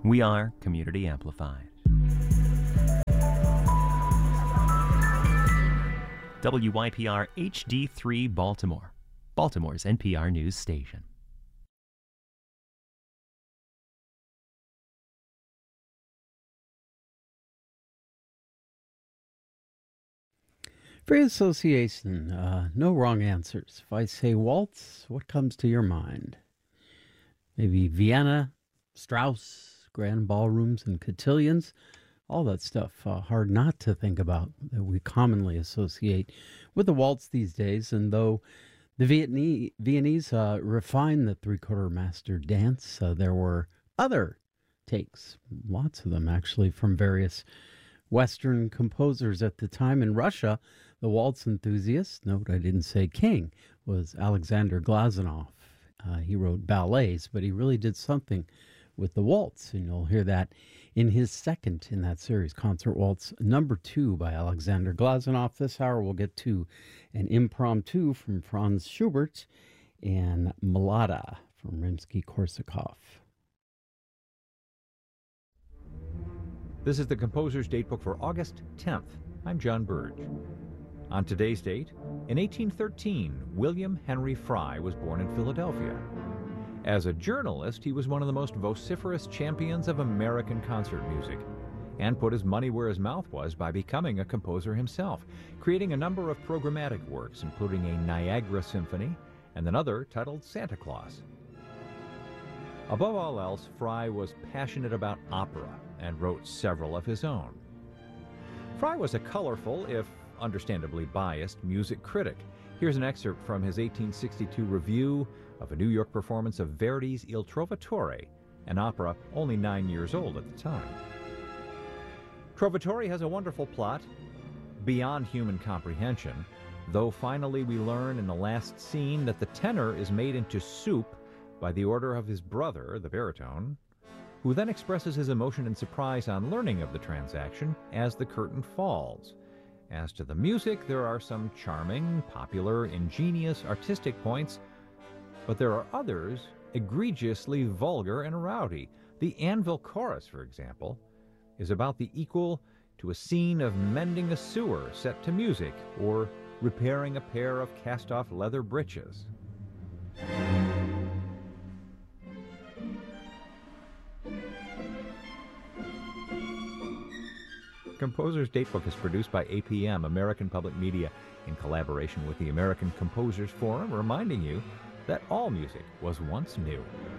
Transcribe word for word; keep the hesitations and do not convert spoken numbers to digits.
We are Community Amplified. W Y P R H D three Baltimore, Baltimore's N P R news station. Free association, uh, no wrong answers. If I say waltz, what comes to your mind? Maybe Vienna, Strauss, grand ballrooms and cotillions, all that stuff. Uh, hard not to think about that we commonly associate with the waltz these days. And though the Vietnamese, Viennese uh, refined the three-quarter master dance, uh, there were other takes, lots of them actually, from various Western composers at the time. In Russia, the waltz enthusiast, note I didn't say king, was Alexander Glazunov. Uh, he wrote ballets, but he really did something with the waltz, and you'll hear that in his second in that series, Concert Waltz number two by Alexander Glazunov. This hour we'll get to an impromptu from Franz Schubert and Mlada from Rimsky-Korsakov. This is the Composer's Datebook for August tenth. I'm John Burge. On today's date, in eighteen thirteen, William Henry Frye was born in Philadelphia. As a journalist, he was one of the most vociferous champions of American concert music and put his money where his mouth was by becoming a composer himself, creating a number of programmatic works, including a Niagara Symphony and another titled Santa Claus. Above all else, Frye was passionate about opera and wrote several of his own. Frye was a colorful, if understandably biased, music critic. Here's an excerpt from his eighteen sixty-two review of a New York performance of Verdi's Il Trovatore, an opera only nine years old at the time. Trovatore has a wonderful plot, beyond human comprehension, though finally we learn in the last scene that the tenor is made into soup by the order of his brother, the baritone, who then expresses his emotion and surprise on learning of the transaction as the curtain falls. As to the music, there are some charming, popular, ingenious, artistic points, but there are others egregiously vulgar and rowdy. The Anvil Chorus, for example, is about the equal to a scene of mending a sewer set to music or repairing a pair of cast-off leather breeches. Composer's Datebook is produced by A P M, American Public Media, in collaboration with the American Composers Forum, reminding you that all music was once new.